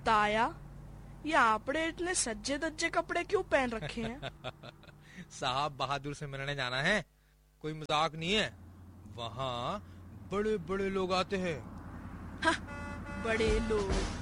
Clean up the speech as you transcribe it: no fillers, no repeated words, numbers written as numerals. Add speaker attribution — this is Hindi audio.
Speaker 1: ताया, ये आपने इतने सज्जे दज्जे कपड़े क्यों पहन रखे हैं?
Speaker 2: साहब बहादुर से मिलने जाना है, कोई मजाक नहीं है। वहाँ बड़े बड़े लोग आते हैं।
Speaker 1: हाँ, बड़े लोग